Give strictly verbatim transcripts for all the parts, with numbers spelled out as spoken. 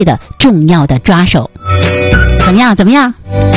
的重要的抓手。怎么样？怎么样？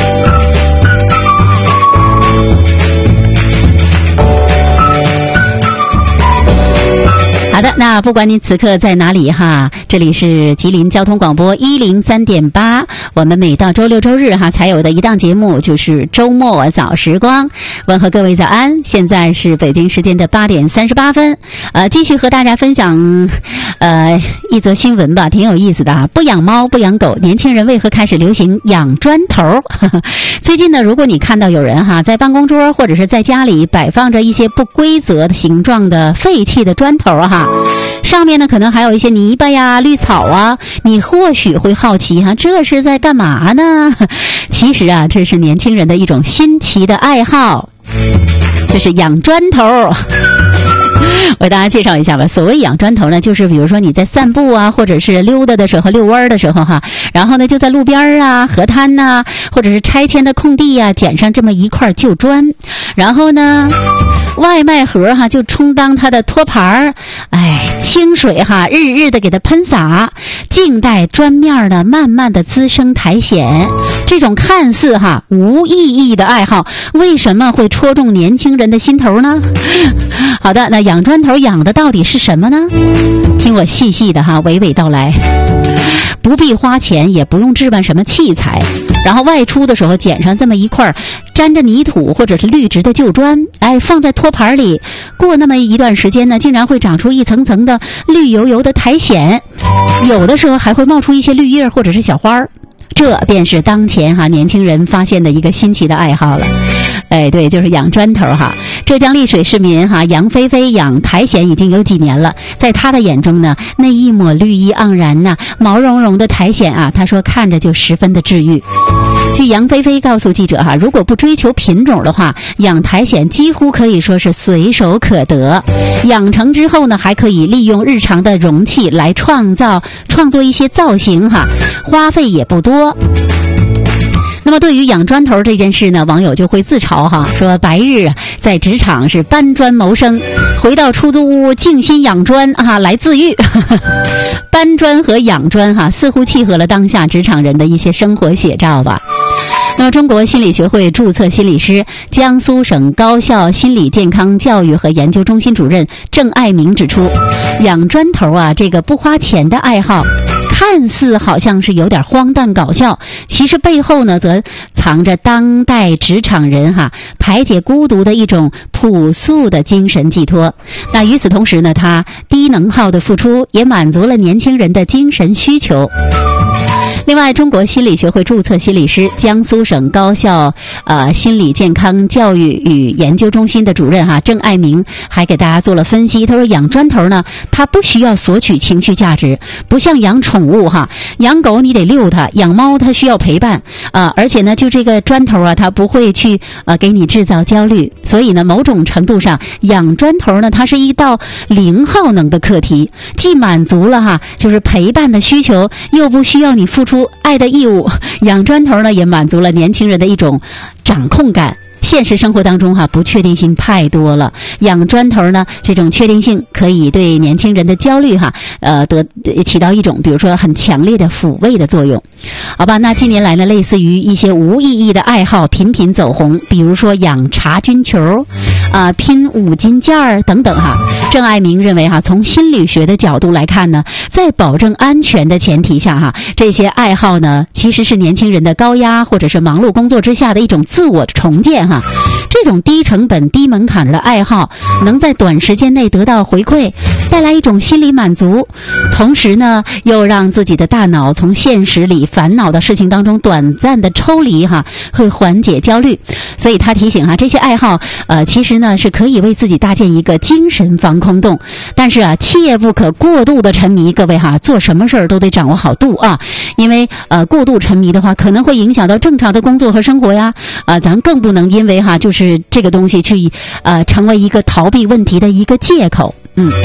好的，那不管你此刻在哪里哈，这里是吉林交通广播一零三点八，我们每到周六周日哈才有的一档节目就是周末早时光。问候各位早安，现在是北京时间的八点三十八分，呃，继续和大家分享呃一则新闻吧，挺有意思的啊。不养猫不养狗，年轻人为何开始流行养砖头？最近呢，如果你看到有人哈在办公桌或者是在家里摆放着一些不规则的形状的废弃的砖头哈。上面呢可能还有一些泥巴呀、绿草啊，你或许会好奇哈，这是在干嘛呢？其实啊，这是年轻人的一种新奇的爱好，就是养砖头。我给大家介绍一下吧。所谓养砖头呢，就是比如说你在散步啊，或者是溜达的时候、遛弯的时候哈，然后呢就在路边啊、河滩呐、啊，或者是拆迁的空地啊，捡上这么一块旧砖，然后呢外卖盒哈就充当它的托盘，哎，清水哈日日的给它喷洒，静待砖面呢慢慢的滋生苔藓。这种看似哈无意义的爱好，为什么会戳中年轻人的心头呢？好的，那养砖头养的到底是什么呢？听我细细的哈娓娓道来。不必花钱，也不用置办什么器材，然后外出的时候捡上这么一块沾着泥土或者是绿植的旧砖，哎，放在托盘里，过那么一段时间呢，竟然会长出一层层的绿油油的苔藓，有的时候还会冒出一些绿叶或者是小花。这便是当前哈年轻人发现的一个新奇的爱好了。哎，对，就是养砖头哈。浙江丽水市民哈杨菲菲养苔藓已经有几年了，在她的眼中呢，那一抹绿意盎然呐、啊，毛茸茸的苔藓啊，她说看着就十分的治愈。据杨菲菲告诉记者哈，如果不追求品种的话，养苔藓几乎可以说是随手可得。养成之后呢，还可以利用日常的容器来创造创作一些造型哈，花费也不多。那么对于养砖头这件事呢，网友就会自嘲哈，说白日在职场是搬砖谋生，回到出租屋静心养砖啊来自愈。搬砖和养砖哈，似乎契合了当下职场人的一些生活写照吧。那么中国心理学会注册心理师、江苏省高校心理健康教育和研究中心主任郑爱明指出，养砖头啊这个不花钱的爱好看似好像是有点荒诞搞笑，其实背后呢则藏着当代职场人哈排解孤独的一种朴素的精神寄托。那与此同时呢，他低能耗的付出也满足了年轻人的精神需求。另外，中国心理学会注册心理师、江苏省高校呃心理健康教育与研究中心的主任哈郑爱明还给大家做了分析。他说，养砖头呢，它不需要索取情绪价值，不像养宠物哈，养狗你得遛它，养猫它需要陪伴啊、呃，而且呢，就这个砖头啊，它不会去呃给你制造焦虑。所以呢，某种程度上，养砖头呢，它是一道零耗能的课题，既满足了哈就是陪伴的需求，又不需要你付出爱的义务。养砖头呢，也满足了年轻人的一种掌控感。现实生活当中哈，不确定性太多了，养砖头呢，这种确定性可以对年轻人的焦虑哈，呃，得起到一种比如说很强烈的抚慰的作用。好吧，那近年来呢，类似于一些无意义的爱好频频走红，比如说养茶菌球，啊、呃，拼五金件儿等等哈。郑爱明认为哈，从心理学的角度来看呢，在保证安全的前提下哈，这些爱好呢，其实是年轻人的高压或者是忙碌工作之下的一种自我重建哈。这种低成本低门槛的爱好能在短时间内得到回馈，带来一种心理满足，同时呢又让自己的大脑从现实里烦恼的事情当中短暂的抽离哈，会缓解焦虑。所以他提醒哈，这些爱好呃其实呢是可以为自己搭建一个精神防空洞，但是啊切不可过度的沉迷。各位哈，做什么事儿都得掌握好度啊，因为呃过度沉迷的话可能会影响到正常的工作和生活呀啊、呃、咱更不能因为哈就是这个东西去呃成为一个逃避问题的一个借口。嗯，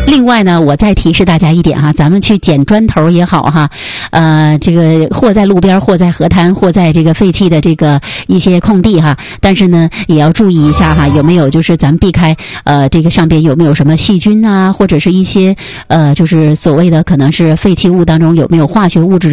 另外呢，我再提示大家一点哈，咱们去捡砖头也好哈，呃，这个或在路边，或在河滩，或在这个废弃的这个一些空地哈，但是呢，也要注意一下哈，有没有就是咱们避开呃这个上边有没有什么细菌啊，或者是一些呃就是所谓的可能是废弃物当中有没有化学物质。